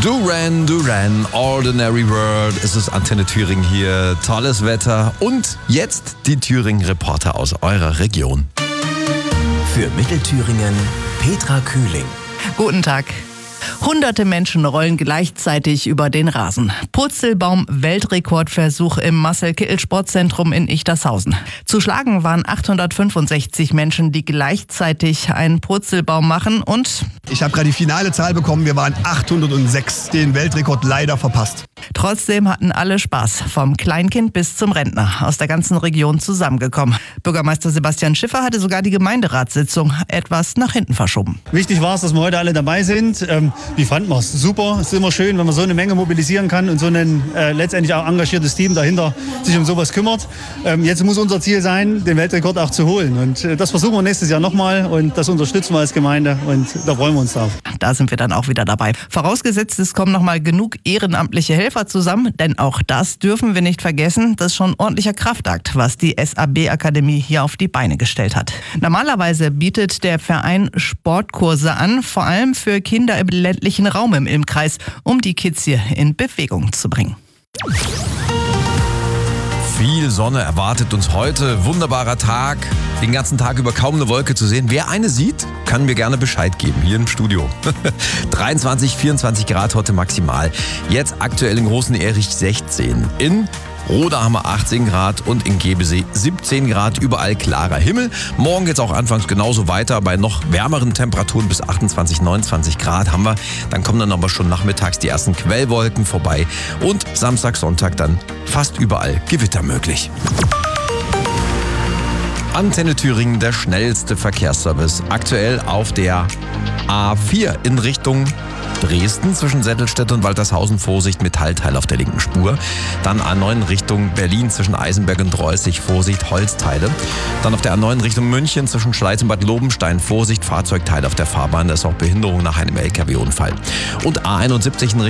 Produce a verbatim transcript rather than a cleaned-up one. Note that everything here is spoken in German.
Duran Duran, Ordinary World. Es ist Antenne Thüringen hier, tolles Wetter und jetzt die Thüringen-Reporter aus eurer Region. Für Mittelthüringen Petra Kühling. Guten Tag. Hunderte Menschen rollen gleichzeitig über den Rasen. Purzelbaum-Weltrekordversuch im Marcel-Kittel-Sportzentrum in Ichtershausen. Zu schlagen waren achthundertfünfundsechzig Menschen, die gleichzeitig einen Purzelbaum machen und... Ich habe gerade die finale Zahl bekommen, wir waren achthundertsechs, den Weltrekord leider verpasst. Trotzdem hatten alle Spaß, vom Kleinkind bis zum Rentner, aus der ganzen Region zusammengekommen. Bürgermeister Sebastian Schiffer hatte sogar die Gemeinderatssitzung etwas nach hinten verschoben. Wichtig war es, dass wir heute alle dabei sind. Ähm, wie fanden wir es? Super, es ist immer schön, wenn man so eine Menge mobilisieren kann und so ein äh, letztendlich auch engagiertes Team dahinter sich um sowas kümmert. Ähm, jetzt muss unser Ziel sein, den Weltrekord auch zu holen. Und äh, das versuchen wir nächstes Jahr nochmal und das unterstützen wir als Gemeinde und da freuen wir uns drauf. Da sind wir dann auch wieder dabei. Vorausgesetzt, es kommen nochmal genug ehrenamtliche Helfer zusammen, denn auch das dürfen wir nicht vergessen. Das ist schon ein ordentlicher Kraftakt, was die S A B-Akademie hier auf die Beine gestellt hat. Normalerweise bietet der Verein Sportkurse an, vor allem für Kinder im ländlichen Raum im Ilmkreis, um die Kids hier in Bewegung zu bringen. Viel Sonne erwartet uns heute. Wunderbarer Tag. Den ganzen Tag über kaum eine Wolke zu sehen. Wer eine sieht, kann mir gerne Bescheid geben, hier im Studio. dreiundzwanzig, vierundzwanzig Grad heute maximal. Jetzt aktuell in Großen Erich sechzehn. In Roda haben wir achtzehn Grad und in Gebesee siebzehn Grad. Überall klarer Himmel. Morgen geht es auch anfangs genauso weiter. Bei noch wärmeren Temperaturen bis achtundzwanzig, neunundzwanzig Grad haben wir. Dann kommen dann aber schon nachmittags die ersten Quellwolken vorbei. Und Samstag, Sonntag dann fast überall Gewitter möglich. Antenne Thüringen, der schnellste Verkehrsservice. Aktuell auf der A vier in Richtung Dresden zwischen Settelstedt und Waltershausen. Vorsicht, Metallteil auf der linken Spur. Dann A neun Richtung Berlin zwischen Eisenberg und Reußig. Vorsicht, Holzteile. Dann auf der A neun Richtung München zwischen Schleiz und Bad Lobenstein. Vorsicht, Fahrzeugteile auf der Fahrbahn. Da ist auch Behinderung nach einem L K W-Unfall. Und A einundsiebzig in